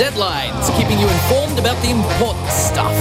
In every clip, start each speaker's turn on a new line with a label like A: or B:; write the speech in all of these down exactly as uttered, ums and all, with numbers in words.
A: Z-Lines, keeping you informed about the important stuff.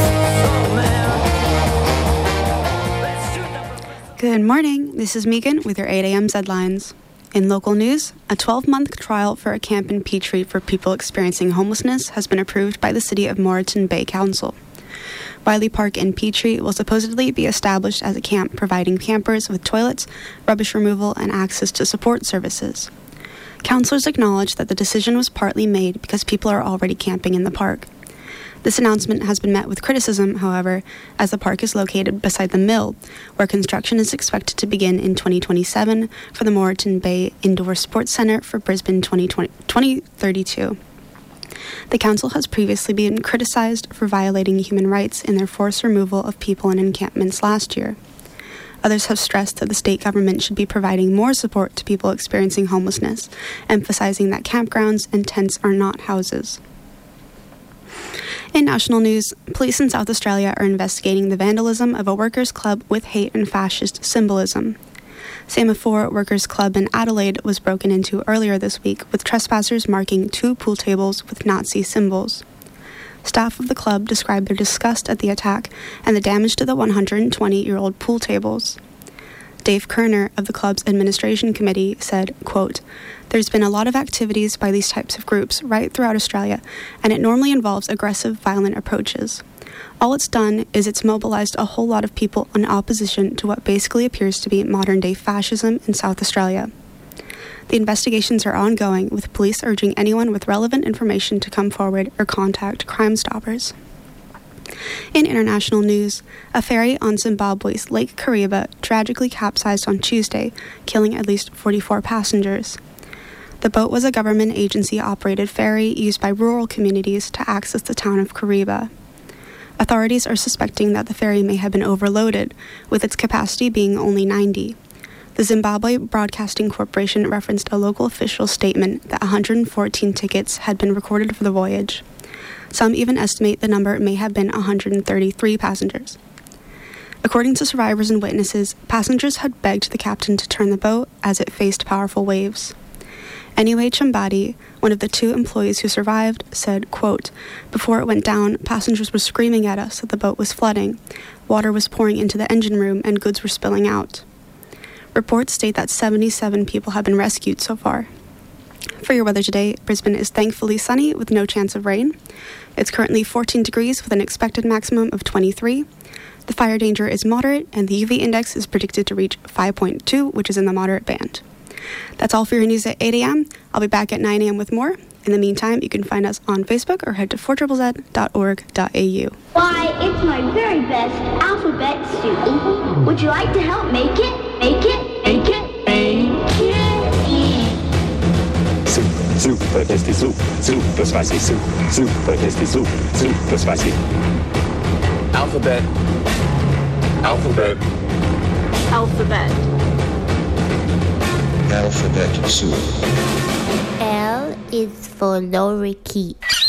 B: Good morning, this is Megan with your eight a.m. Z-Lines. In local news, a twelve-month trial for a camp in Petrie for people experiencing homelessness has been approved by the City of Moreton Bay Council. Wiley Park in Petrie will supposedly be established as a camp providing campers with toilets, rubbish removal, and access to support services. Councillors acknowledge that the decision was partly made because people are already camping in the park. This announcement has been met with criticism, however, as the park is located beside the mill, where construction is expected to begin in twenty twenty-seven for the Moreton Bay Indoor Sports Centre for Brisbane twenty thirty-two. The council has previously been criticised for violating human rights in their forced removal of people in encampments last year. Others have stressed that the state government should be providing more support to people experiencing homelessness, emphasising that campgrounds and tents are not houses. In national news, police in South Australia are investigating the vandalism of a workers' club with hate and fascist symbolism. Semaphore Workers' Club in Adelaide was broken into earlier this week, with trespassers marking two pool tables with Nazi symbols. Staff of the club described their disgust at the attack and the damage to the one hundred twenty-year-old pool tables. Dave Kerner of the club's administration committee said, quote, "There's been a lot of activities by these types of groups right throughout Australia, and it normally involves aggressive, violent approaches. All it's done is it's mobilised a whole lot of people in opposition to what basically appears to be modern-day fascism in South Australia." The investigations are ongoing, with police urging anyone with relevant information to come forward or contact Crime Stoppers. In international news, a ferry on Zimbabwe's Lake Kariba tragically capsized on Tuesday, killing at least forty-four passengers. The boat was a government agency-operated ferry used by rural communities to access the town of Kariba. Authorities are suspecting that the ferry may have been overloaded, with its capacity being only ninety. The Zimbabwe Broadcasting Corporation referenced a local official's statement that one hundred fourteen tickets had been recorded for the voyage. Some even estimate the number may have been one hundred thirty-three passengers. According to survivors and witnesses, passengers had begged the captain to turn the boat as it faced powerful waves. Anyway Chambadi, one of the two employees who survived, said, quote, "Before it went down, passengers were screaming at us that the boat was flooding. Water was pouring into the engine room and goods were spilling out." Reports state that seventy-seven people have been rescued so far. For your weather today, Brisbane is thankfully sunny with no chance of rain. It's currently fourteen degrees with an expected maximum of twenty-three. The fire danger is moderate and the U V index is predicted to reach five point two, which is in the moderate band. That's all for your news at eight a.m. I'll be back at nine a.m. with more. In the meantime, you can find us on Facebook or head to four z z dot org dot a u.
C: Why, it's my very best alphabet soup. Mm-hmm. Would you like to help make it? Make it? Make it? Make it?
D: Soup, super tasty soup, super spicy soup, super tasty soup, super spicy. Alphabet. Alphabet.
C: Alphabet.
E: Alphabet soup.
F: L is for lorikeet.